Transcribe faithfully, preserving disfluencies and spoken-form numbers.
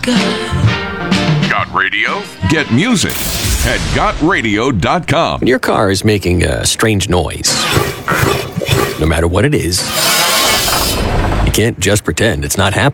God. Got radio? Get music at got radio dot com. When your car is making a strange noise, no matter what it is, you can't just pretend it's not happening.